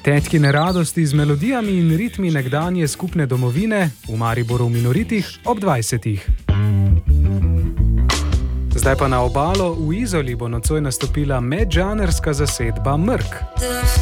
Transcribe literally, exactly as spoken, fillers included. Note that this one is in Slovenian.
Tetkine radosti z melodijami in ritmi nekdanje skupne domovine v Mariboru v Minoritih ob dvajsetih. Zdaj pa na Obalo v Izoli bo nocoj nastopila medžanrska zasedba Mrk.